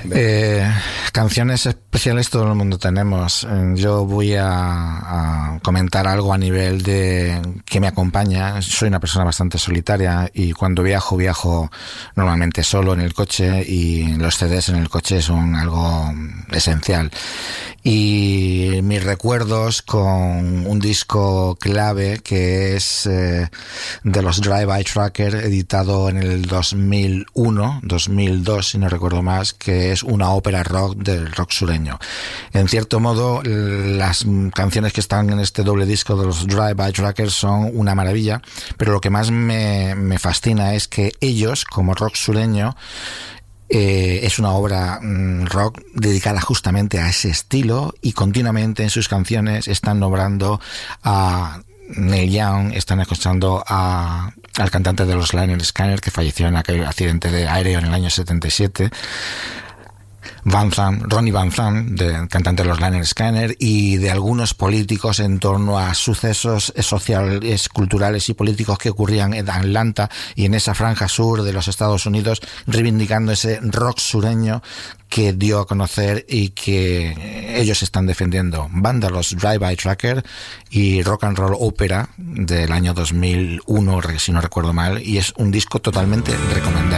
Canciones especiales todo el mundo tenemos. Yo voy a comentar algo a nivel de que me acompaña. Soy una persona bastante solitaria y cuando viajo normalmente solo en el coche, y los CDs en el coche son algo esencial. Y mis recuerdos con un disco clave que es de los Drive-By Trucker, editado en el 2001, 2002 si no recuerdo más, que es una ópera rock del rock sureño. En cierto modo, las canciones que están en este doble disco de los Drive-By Truckers son una maravilla, pero lo que más me fascina es que ellos, como rock sureño, es una obra rock dedicada justamente a ese estilo, y continuamente en sus canciones están nombrando a Neil Young, están escuchando al cantante de los Lynyrd Skynyrd, que falleció en aquel accidente de aéreo en el año 77, Ronnie Van Zant, cantante de los Lynyrd Skynyrd, y de algunos políticos en torno a sucesos sociales, culturales y políticos que ocurrían en Atlanta y en esa franja sur de los Estados Unidos, reivindicando ese rock sureño que dio a conocer y que ellos están defendiendo. Banda los Drive-By Trucker y Rock and Roll Opera del año 2001, si no recuerdo mal, y es un disco totalmente recomendable.